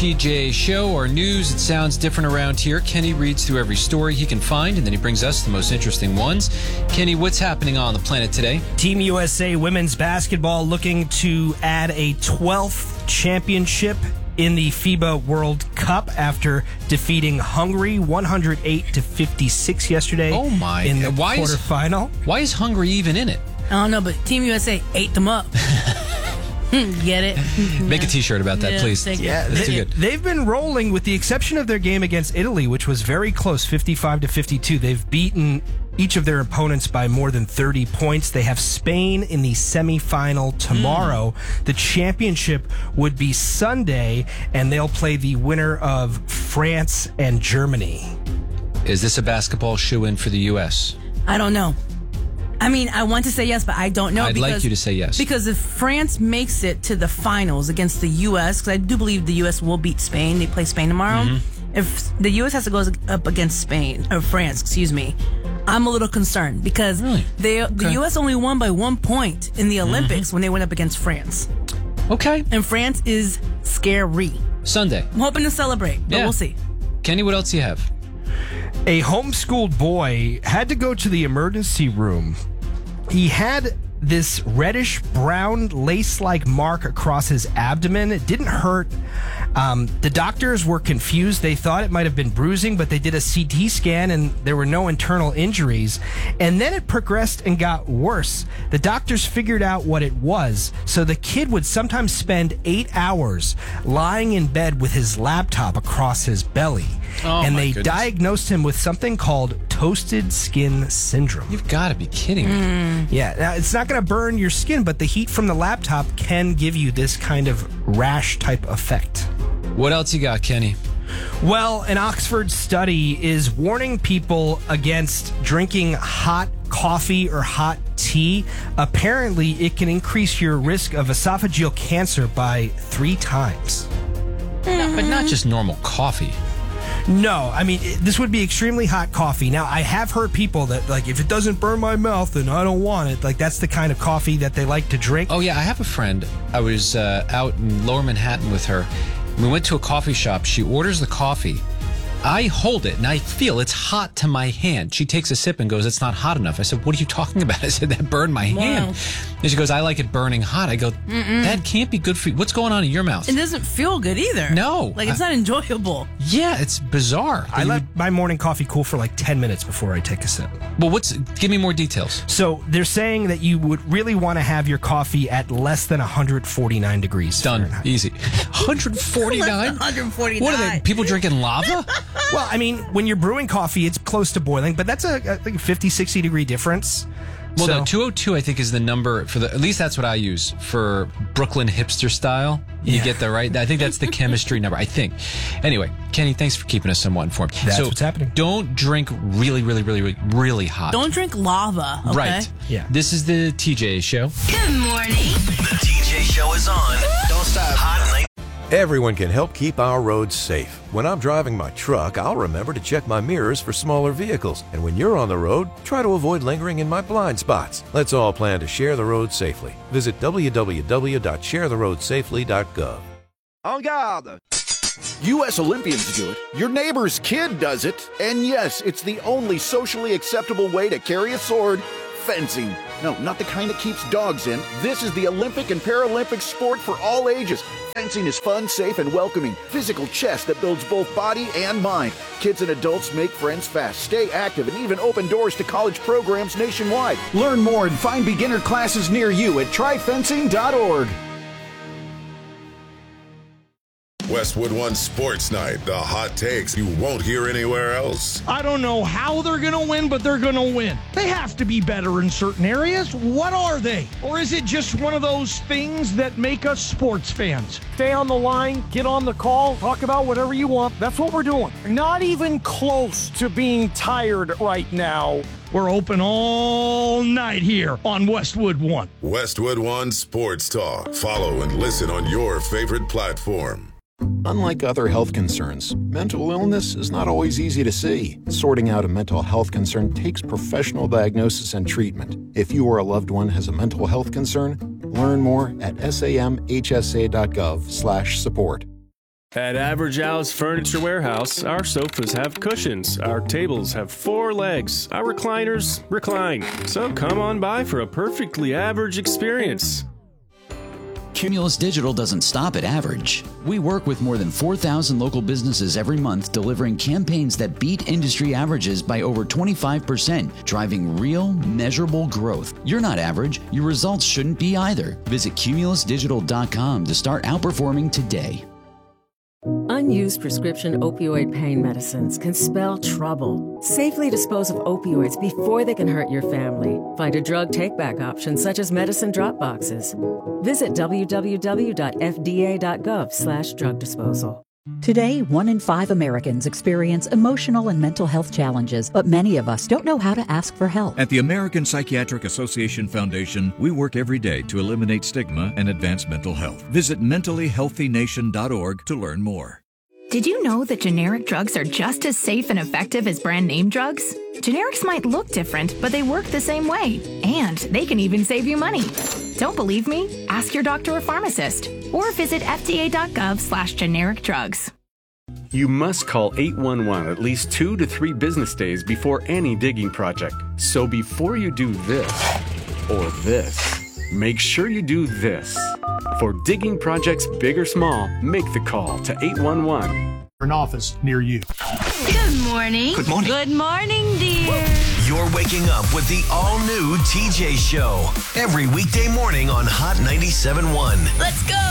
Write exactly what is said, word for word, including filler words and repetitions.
T J Show, our news. It sounds different around here. Kenny reads through every story he can find, and then he brings us the most interesting ones. Kenny, what's happening on the planet today? Team U S A women's basketball looking to add a twelfth championship in the FIBA World Cup after defeating Hungary one hundred eight to fifty-six yesterday. Oh my! In the why quarterfinal. Is, why is Hungary even in it? I don't know, but Team U S A ate them up. Get it? Make a T-shirt about that, yeah, please. Yeah, That's they, too good. They've been rolling, with the exception of their game against Italy, which was very close, fifty-five to fifty-two. They've beaten each of their opponents by more than thirty points. They have Spain in the semifinal tomorrow. Mm. The championship would be Sunday, and they'll play the winner of France and Germany. Is this a basketball shoe-in for the U S? I don't know. I mean, I want to say yes, but I don't know. I'd because, like you to say yes. Because if France makes it to the finals against the U S, because I do believe the U S will beat Spain. They play Spain tomorrow. Mm-hmm. If the U S has to go up against Spain, or France, excuse me, I'm a little concerned because really? they, okay. the U S only won by one point in the Olympics mm-hmm. when they went up against France. Okay. And France is scary. Sunday. I'm hoping to celebrate, but yeah. we'll see. Kenny, what else do you have? A homeschooled boy had to go to the emergency room. He had this reddish-brown lace-like mark across his abdomen. It didn't hurt. Um, the doctors were confused. They thought it might have been bruising, but they did a C T scan, and there were no internal injuries. And then it progressed and got worse. The doctors figured out what it was. So the kid would sometimes spend eight hours lying in bed with his laptop across his belly. Oh, and my they goodness. diagnosed him with something called toasted skin syndrome. You've got to be kidding me. Mm. Yeah, now it's not going to burn your skin, but the heat from the laptop can give you this kind of rash type effect. What else you got, Kenny? Well, an Oxford study is warning people against drinking hot coffee or hot tea. Apparently, it can increase your risk of esophageal cancer by three times. No, but not just normal coffee. No, I mean, it, this would be extremely hot coffee. Now, I have heard people that, like, if it doesn't burn my mouth, then I don't want it. Like, that's the kind of coffee that they like to drink. Oh, yeah, I have a friend. I was uh, out in Lower Manhattan with her. We went to a coffee shop. She orders the coffee. I hold it, and I feel it's hot to my hand. She takes a sip and goes, it's not hot enough. I said, what are you talking about? I said, that burned my Wow. hand. And she goes, I like it burning hot. I go, Mm-mm. that can't be good for you. What's going on in your mouth? It doesn't feel good either. No. Like, it's I, not enjoyable. Yeah, it's bizarre. I let my morning coffee cool for like ten minutes before I take a sip. Well, what's? Give me more details. So they're saying that you would really want to have your coffee at less than one hundred forty-nine degrees. Done. Fahrenheit. Easy. one hundred forty-nine? one hundred forty-nine. What are they? People drinking lava? Well, I mean, when you're brewing coffee, it's close to boiling, but that's a, a like fifty, sixty degree difference. Well, so, no, two oh two, I think, is the number for the, at least that's what I use for Brooklyn hipster style. You Yeah. get that right? I think that's the chemistry number, I think. Anyway, Kenny, thanks for keeping us somewhat informed. That's so what's happening. Don't drink really, really, really, really, really hot. Don't drink lava, okay? Right. Yeah. This is the T J Show. Good morning. The T J Show is on. Don't stop. Hot night. Everyone can help keep our roads safe. When I'm driving my truck, I'll remember to check my mirrors for smaller vehicles. And when you're on the road, try to avoid lingering in my blind spots. Let's all plan to share the road safely. Visit w w w dot share the road safely dot gov. En garde! U S Olympians do it, your neighbor's kid does it, and yes, it's the only socially acceptable way to carry a sword: fencing. No, not the kind that keeps dogs in. This is the Olympic and Paralympic sport for all ages. Fencing is fun, safe, and welcoming. Physical chess that builds both body and mind. Kids and adults make friends fast, stay active, and even open doors to college programs nationwide. Learn more and find beginner classes near you at try fencing dot org. Westwood One Sports Night, the hot takes you won't hear anywhere else. I don't know how they're going to win, but they're going to win. They have to be better in certain areas. What are they? Or is it just one of those things that make us sports fans? Stay on the line, get on the call, talk about whatever you want. That's what we're doing. Not even close to being tired right now. We're open all night here on Westwood One. Westwood One Sports Talk. Follow and listen on your favorite platform. Unlike other health concerns, mental illness is not always easy to see. Sorting out a mental health concern takes professional diagnosis and treatment. If you or a loved one has a mental health concern, learn more at samhsa dot gov slash support. At Average Al's Furniture Warehouse, our sofas have cushions, our tables have four legs, our recliners recline. So come on by for a perfectly average experience. Cumulus Digital doesn't stop at average. We work with more than four thousand local businesses every month, delivering campaigns that beat industry averages by over twenty-five percent, driving real, measurable growth. You're not average. Your results shouldn't be either. Visit cumulus digital dot com to start outperforming today. Unused prescription opioid pain medicines can spell trouble. Safely dispose of opioids before they can hurt your family. Find a drug take-back option such as medicine drop boxes. Visit w w w dot f d a dot gov slash drug disposal. Today, one in five Americans experience emotional and mental health challenges, but many of us don't know how to ask for help. At the American Psychiatric Association Foundation, we work every day to eliminate stigma and advance mental health. Visit mentally healthy nation dot org to learn more. Did you know that generic drugs are just as safe and effective as brand name drugs? Generics might look different, but they work the same way. And they can even save you money. Don't believe me? Ask your doctor or pharmacist. Or visit f d a dot gov slash generic drugs. You must call eight one one at least two to three business days before any digging project. So before you do this, or this, make sure you do this. For digging projects big or small, make the call to eight one one. An office near you. Good morning. Good morning. Good morning, dear. You're waking up with the all-new T J Show. Every weekday morning on Hot ninety-seven point one. Let's go.